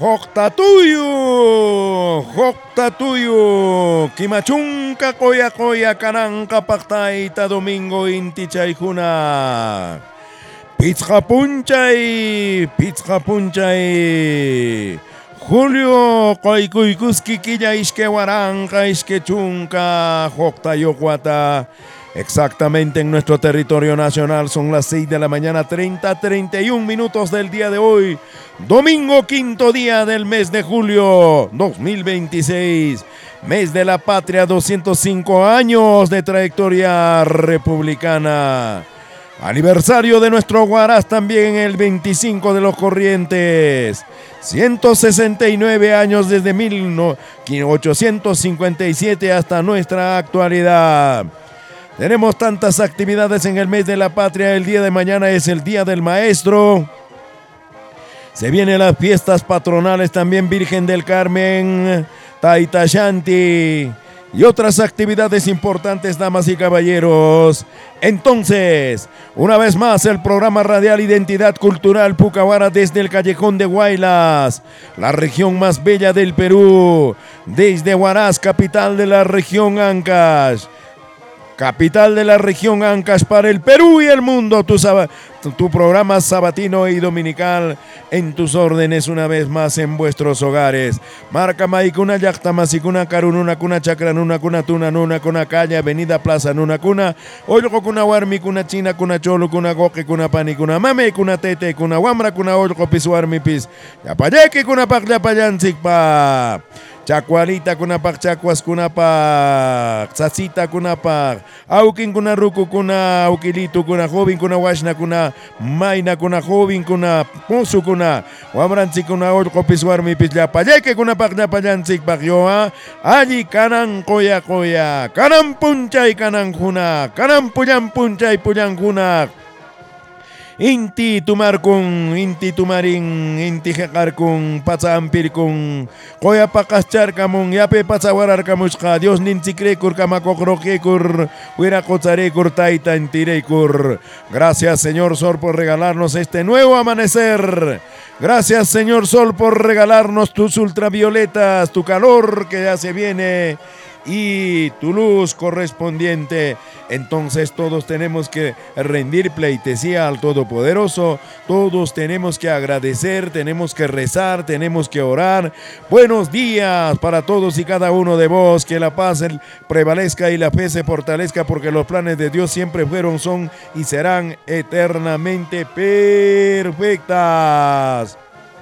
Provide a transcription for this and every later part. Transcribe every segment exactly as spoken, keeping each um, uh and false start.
Joktatuyu, Joktatuyu, Kimachunka koya koya kananka paktaita domingo inti chaykuna. Pizza punchay, pizza punchay. Julio koykuykuski killa ishke waranka ishke chunka Joktayokwata. Exactamente en nuestro territorio nacional son las seis de la mañana, treinta, treinta y un minutos del día de hoy. Domingo, quinto día del mes de julio dos mil veintiséis. Mes de la patria, doscientos cinco años de trayectoria republicana. Aniversario de nuestro Huaraz también el veinticinco de los Corrientes. ciento sesenta y nueve años desde mil ochocientos cincuenta y siete hasta nuestra actualidad. Tenemos tantas actividades en el mes de la patria. El día de mañana es el Día del Maestro. Se vienen las fiestas patronales también, Virgen del Carmen, Taytashanti y otras actividades importantes, damas y caballeros. Entonces, una vez más, el programa radial Identidad Cultural Pucahuara desde el Callejón de Huaylas, la región más bella del Perú, desde Huaraz, capital de la región Ancash. Capital de la región Ancash para el Perú y el mundo, tu, tu, tu programa sabatino y dominical en tus órdenes una vez más en vuestros hogares. Marca Maicuna, Yactamasikuna, Carununa, Cuna Chacranuna, Cuna Tuna, Nuna, Cuna Calle, Avenida Plaza, Nuna Cuna, Oilco, Cuna Warmi, Cuna China, Cuna Cholo, Cuna Goque, Cuna Pani, Cuna Mame, Cuna Tete, Cuna Wamra, Cuna Oilco, Pisuarmi, Pis, Yapayeque, Cuna Pac, Yapayanzik, Pa. Chacuarita kunapak, chacuas kunapak, sasita kunapak, aukin kuna ruku kuna aukilito kuna joven kuna washna kuna maina kuna joven kuna posu kuna wamransi kuna orko piswarmi pislapa yeke kuna pak yapayansik bakyoa allí kanan koya koya kanan punchay kanan kuna kanan puyan punchay puyan kuna. Inti tumar kung, inti tumaring, inti hekar kung, patsampir kung, koya pakaschar kamung, yape patsawarar kamuska, Dios ninsikrekur, kamakokrokekur, huirakozarekur, taitantirekur. Gracias, Señor Sol, por regalarnos este nuevo amanecer. Gracias, Señor Sol, por regalarnos tus ultravioletas, tu calor que ya se viene y tu luz correspondiente. Entonces todos tenemos que rendir pleitesía al Todopoderoso, todos tenemos que agradecer, tenemos que rezar, tenemos que orar. Buenos días para todos y cada uno de vos, que la paz prevalezca y la fe se fortalezca, porque los planes de Dios siempre fueron, son y serán eternamente perfectas.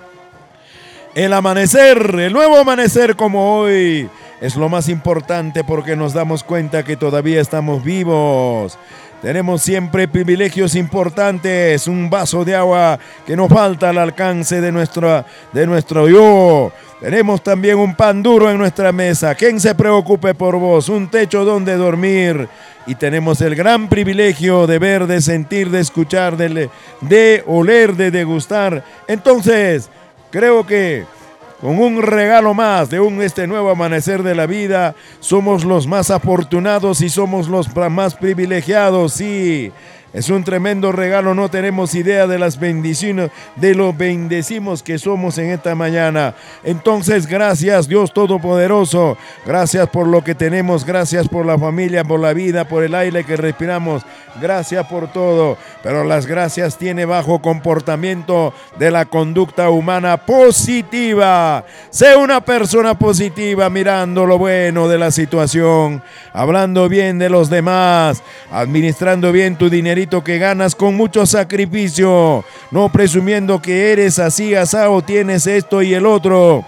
El amanecer, el nuevo amanecer como hoy, es lo más importante porque nos damos cuenta que todavía estamos vivos. Tenemos siempre privilegios importantes, un vaso de agua que nos falta al alcance de, nuestra, de nuestro yo. Tenemos también un pan duro en nuestra mesa. ¿Quién se preocupe por vos? Un techo donde dormir. Y tenemos el gran privilegio de ver, de sentir, de escuchar, de, de oler, de degustar. Entonces, creo que con un regalo más de un este nuevo amanecer de la vida, somos los más afortunados y somos los más privilegiados. Sí, es un tremendo regalo, no tenemos idea de las bendiciones, de lo bendecimos que somos en esta mañana. Entonces, gracias Dios Todopoderoso, gracias por lo que tenemos, gracias por la familia, por la vida, por el aire que respiramos, gracias por todo. Pero las gracias tiene bajo comportamiento de la conducta humana positiva. Sé una persona positiva, mirando lo bueno de la situación, hablando bien de los demás, administrando bien tu dinero que ganas con mucho sacrificio, no presumiendo que eres así, asado, tienes esto y el otro.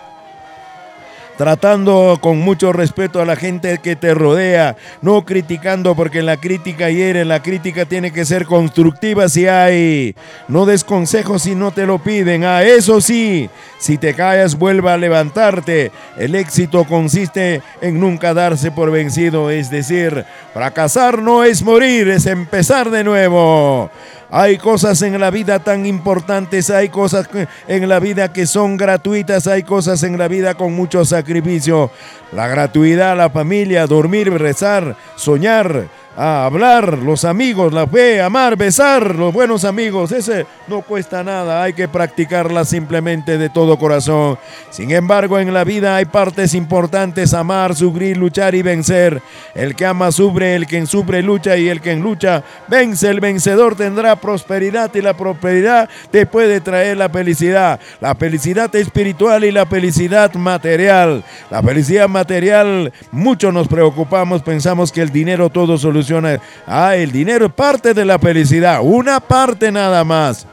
Tratando con mucho respeto a la gente que te rodea, no criticando, porque la crítica hiere, la crítica tiene que ser constructiva si hay. No des consejos si no te lo piden. Ah, eso sí, si te caes, vuelva a levantarte. El éxito consiste en nunca darse por vencido, es decir, fracasar no es morir, es empezar de nuevo. Hay cosas en la vida tan importantes, hay cosas en la vida que son gratuitas, hay cosas en la vida con mucho sacrificio. La gratuidad, la familia, dormir, rezar, soñar, a hablar, los amigos, la fe, amar, besar, los buenos amigos, ese no cuesta nada, hay que practicarla simplemente de todo corazón. Sin embargo, en la vida hay partes importantes: amar, sufrir, luchar y vencer. El que ama sufre, el que sufre lucha, y el que lucha vence. El vencedor tendrá prosperidad, y la prosperidad te puede traer la felicidad, la felicidad espiritual y la felicidad material. La felicidad material, mucho nos preocupamos, pensamos que el dinero todo soluciona. Ah, el dinero es parte de la felicidad, una parte nada más.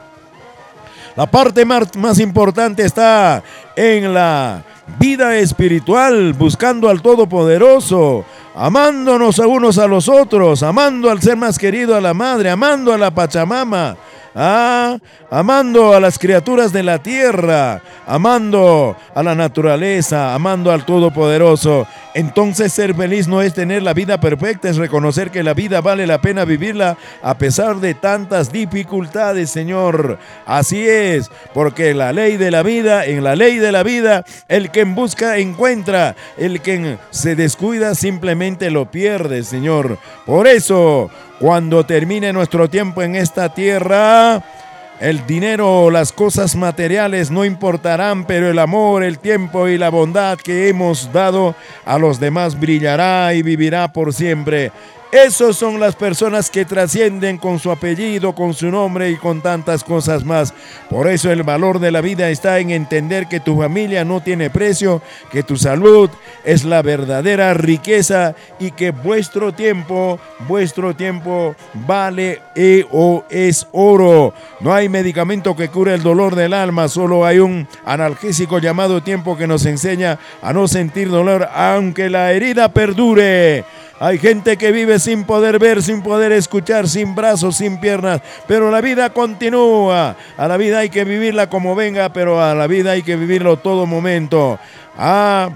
La parte más, más importante está en la vida espiritual, buscando al Todopoderoso, amándonos a unos a los otros, amando al ser más querido, a la madre, amando a la Pachamama, ah, amando a las criaturas de la tierra, amando a la naturaleza, amando al Todopoderoso. Entonces ser feliz no es tener la vida perfecta, es reconocer que la vida vale la pena vivirla a pesar de tantas dificultades, Señor. Así es, porque la ley de la vida, en la ley de la vida, el que busca encuentra, el que se descuida simplemente lo pierde, Señor. Por eso, cuando termine nuestro tiempo en esta tierra, el dinero o las cosas materiales no importarán, pero el amor, el tiempo y la bondad que hemos dado a los demás brillará y vivirá por siempre. Esos son las personas que trascienden con su apellido, con su nombre y con tantas cosas más. Por eso el valor de la vida está en entender que tu familia no tiene precio, que tu salud es la verdadera riqueza y que vuestro tiempo, vuestro tiempo vale e o es oro. No hay medicamento que cure el dolor del alma, solo hay un analgésico llamado tiempo que nos enseña a no sentir dolor aunque la herida perdure. Hay gente que vive sin poder ver, sin poder escuchar, sin brazos, sin piernas, pero la vida continúa. A la vida hay que vivirla como venga, pero a la vida hay que vivirlo todo momento. Ah,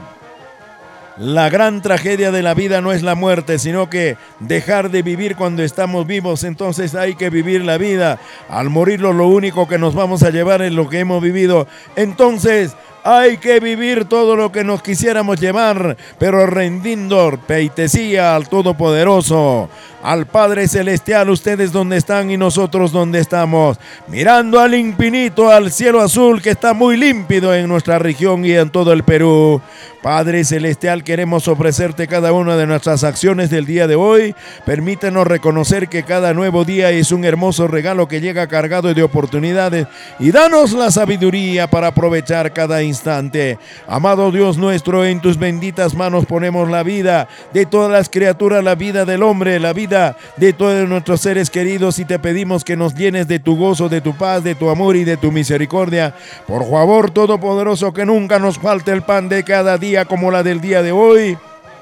la gran tragedia de la vida no es la muerte, sino que dejar de vivir cuando estamos vivos. Entonces hay que vivir la vida. Al morirlo, lo único que nos vamos a llevar es lo que hemos vivido. Entonces hay que vivir todo lo que nos quisiéramos llevar, pero rendiendo pleitesía al Todopoderoso, al Padre Celestial, ustedes donde están y nosotros donde estamos, mirando al infinito, al cielo azul que está muy límpido en nuestra región y en todo el Perú. Padre Celestial, queremos ofrecerte cada una de nuestras acciones del día de hoy. Permítenos reconocer que cada nuevo día es un hermoso regalo que llega cargado de oportunidades, y danos la sabiduría para aprovechar cada instante. Amado Dios nuestro, en tus benditas manos ponemos la vida de todas las criaturas, la vida del hombre, la vida de todos nuestros seres queridos, y te pedimos que nos llenes de tu gozo, de tu paz, de tu amor y de tu misericordia. Por favor, Todopoderoso, que nunca nos falte el pan de cada día como la del día de hoy.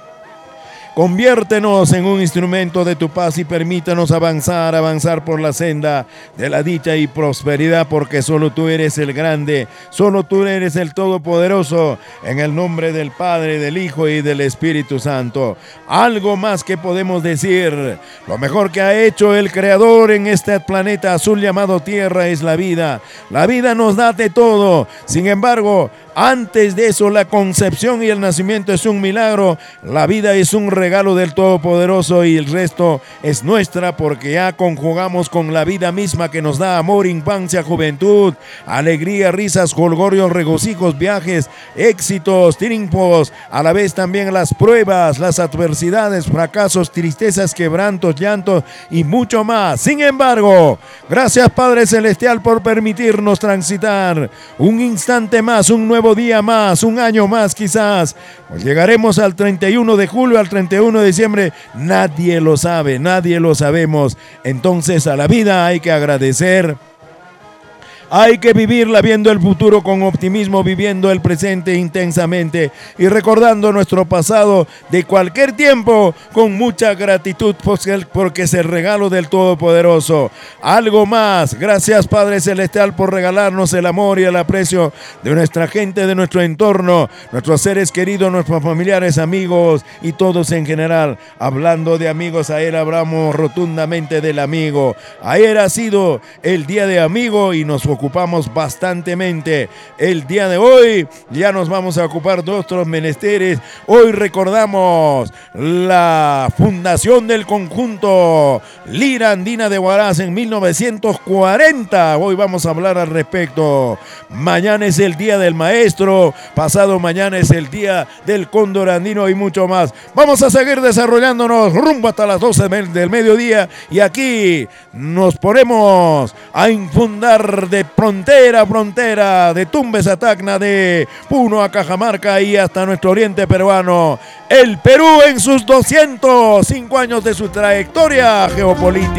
Conviértenos en un instrumento de tu paz y permítanos avanzar, avanzar por la senda de la dicha y prosperidad, porque solo tú eres el grande, solo tú eres el Todopoderoso, en el nombre del Padre, del Hijo y del Espíritu Santo. Algo más que podemos decir: lo mejor que ha hecho el Creador en este planeta azul llamado Tierra es la vida. La vida nos da de todo. Sin embargo, antes de eso, la concepción y el nacimiento es un milagro. La vida es un regalo del Todopoderoso y el resto es nuestra, porque ya conjugamos con la vida misma que nos da amor, infancia, juventud, alegría, risas, jolgorios, regocijos, viajes, éxitos, triunfos, a la vez también las pruebas, las adversidades, fracasos, tristezas, quebrantos, llantos y mucho más. Sin embargo, gracias Padre Celestial por permitirnos transitar un instante más, un nuevo día más, un año más quizás. Pues llegaremos al treinta y uno de julio, al treinta y uno de diciembre, nadie lo sabe, nadie lo sabemos. Entonces a la vida hay que agradecer. Hay que vivirla viendo el futuro con optimismo, viviendo el presente intensamente y recordando nuestro pasado de cualquier tiempo con mucha gratitud, porque es el regalo del Todopoderoso. Algo más, gracias Padre Celestial por regalarnos el amor y el aprecio de nuestra gente, de nuestro entorno, nuestros seres queridos, nuestros familiares, amigos y todos en general. Hablando de amigos, ayer hablamos rotundamente del amigo. Ayer ha sido el día de amigo y nos ocupamos ocupamos bastantemente. El día de hoy ya nos vamos a ocupar de otros menesteres. Hoy recordamos la fundación del conjunto Lira Andina de Huaraz en mil novecientos cuarenta. Hoy vamos a hablar al respecto. Mañana es el día del maestro, pasado mañana es el día del cóndor andino y mucho más. Vamos a seguir desarrollándonos rumbo hasta las doce del mediodía y aquí nos ponemos a infundar de frontera a frontera, de Tumbes a Tacna, de Puno a Cajamarca y hasta nuestro oriente peruano. El Perú en sus doscientos cinco años de su trayectoria geopolítica.